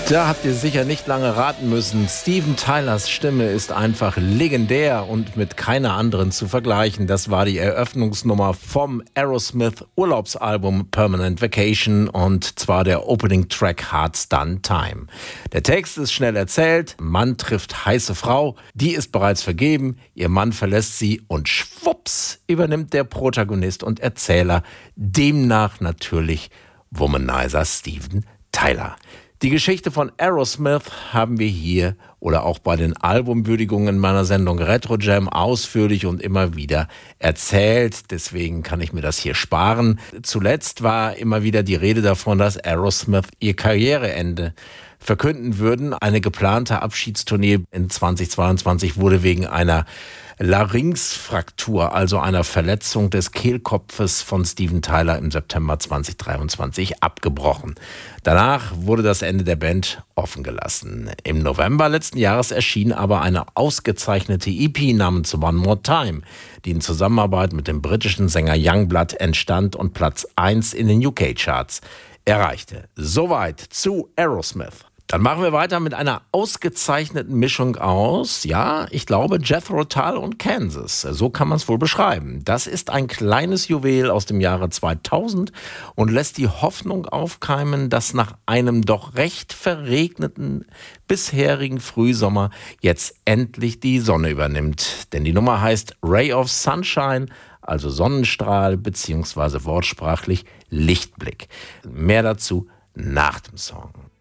Da habt ihr sicher nicht lange raten müssen. Steven Tylers Stimme ist einfach legendär und mit keiner anderen zu vergleichen. Das war die Eröffnungsnummer vom Aerosmith Urlaubsalbum Permanent Vacation und zwar der Opening Track Hearts Done Time. Der Text ist schnell erzählt. Mann trifft heiße Frau, die ist bereits vergeben, ihr Mann verlässt sie und schwupps übernimmt der Protagonist und Erzähler demnach natürlich Womanizer Steven Tyler. Die Geschichte von Aerosmith haben wir hier oder auch bei den Albumwürdigungen meiner Sendung Retro Jam ausführlich und immer wieder erzählt. Deswegen kann ich mir das hier sparen. Zuletzt war immer wieder die Rede davon, dass Aerosmith ihr Karriereende verkünden würden. Eine geplante Abschiedstournee in 2022 wurde wegen einer Larynxfraktur, also einer Verletzung des Kehlkopfes von Steven Tyler im September 2023 abgebrochen. Danach wurde das Ende der Band offen gelassen. Im November letzten Jahres erschien aber eine ausgezeichnete EP namens One More Time, die in Zusammenarbeit mit dem britischen Sänger Youngblood entstand und Platz 1 in den UK-Charts erreichte. Soweit zu Aerosmith. Dann machen wir weiter mit einer ausgezeichneten Mischung aus, ja, ich glaube, Jethro Tull und Kansas. So kann man es wohl beschreiben. Das ist ein kleines Juwel aus dem Jahre 2000 und lässt die Hoffnung aufkeimen, dass nach einem doch recht verregneten bisherigen Frühsommer jetzt endlich die Sonne übernimmt. Denn die Nummer heißt Ray of Sunshine, also Sonnenstrahl bzw. wortsprachlich Lichtblick. Mehr dazu nach dem Song.